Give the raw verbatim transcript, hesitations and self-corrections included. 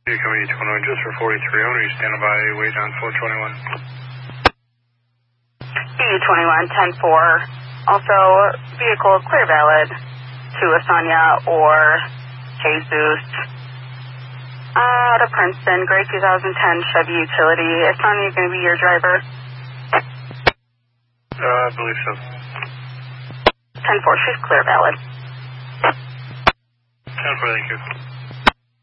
You're coming to twenty-one just for forty-three owner. You stand by, wait on four twenty-one. E U twenty-one, ten four. Also, vehicle clear valid to Asanya or Jesus. Uh, out of Princeton, gray two thousand ten Chevy Utility. Asanya is going to be your driver? Uh, I believe so. ten four, she's clear valid. ten four, thank you.